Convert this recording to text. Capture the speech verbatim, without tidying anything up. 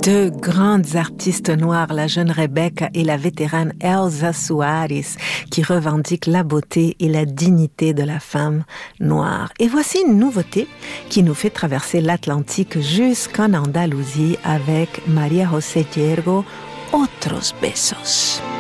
Deux grandes artistes noires, la jeune Rebecca et la vétérane Elza Soares, qui revendiquent la beauté et la dignité de la femme noire. Et voici une nouveauté qui nous fait traverser l'Atlantique jusqu'en Andalousie avec María José Hiergo, Otros Besos.